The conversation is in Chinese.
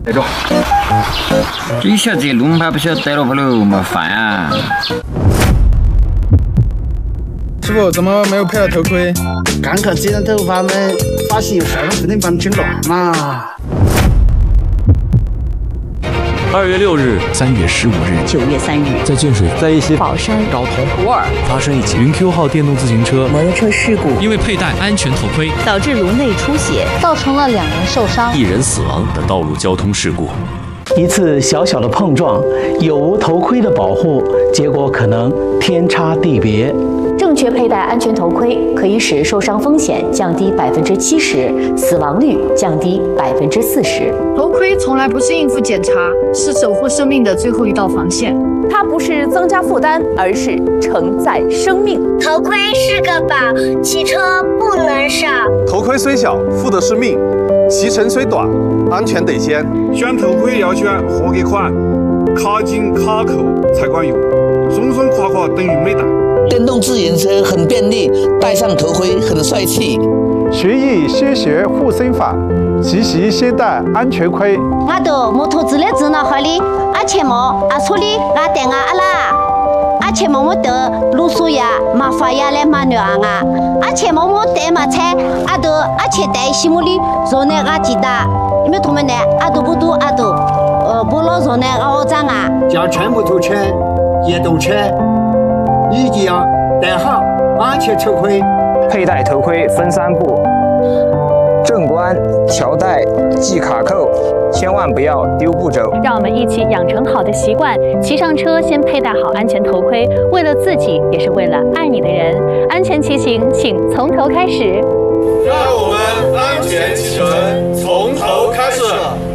带着。你晓得龙牌不晓得带了不喽？没烦啊！ 师傅，怎么没有配到头盔？ 刚看这张头发们，发现有2个不能帮挺乱嘛。 2月6日、3月15日、 9月3日， 在建水、 在一溪、宝山、 昭通、普洱发生一起云 Q 号电动自行车摩托车事故， 因为佩戴安全头盔， 导致颅内出血， 造成了2人受伤、 1人死亡的道路交通事故。 一次小小的碰撞，有无头盔的保护，结果可能天差地别。 正确佩戴安全头盔可以使受伤风险降低70%，死亡率降低40%。 头盔从来不是应付检查，是守护生命的最后一道防线。 它不是增加负担，而是承载生命。 头盔是个宝，骑车不能少。 头盔虽小，负的是命；骑程虽短，安全得先。 选头盔要选合格款，卡紧卡扣才管用，松松垮垮等于没戴。 电动自行车很便利，戴上头盔很帅气。 学艺先学护身法，骑行先戴安全盔。 我都摩托子的指导好哩，前毛处理带啦，前毛没得路数呀，麻烦呀来麻烦啊，前毛没带嘛菜，都前带西木里，昨天记得，因为他们呢，都不都不老昨天我长啊。 将全部头车也动车。 一定要戴好安全头盔。 佩戴头盔分3步：正关、调带、系卡扣，千万不要丢步走。 让我们一起养成好的习惯，骑上车先佩戴好安全头盔，为了自己，也是为了爱你的人。安全骑行，请从头开始。 让我们安全启程，从头开始。